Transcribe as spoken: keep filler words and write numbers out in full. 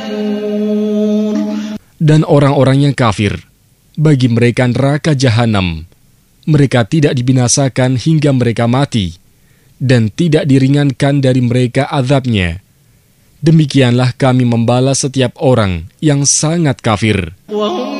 Dan orang-orang yang kafir, bagi mereka neraka jahanam, mereka tidak dibinasakan hingga mereka mati, dan tidak diringankan dari mereka azabnya. Demikianlah kami membalas setiap orang yang sangat kafir.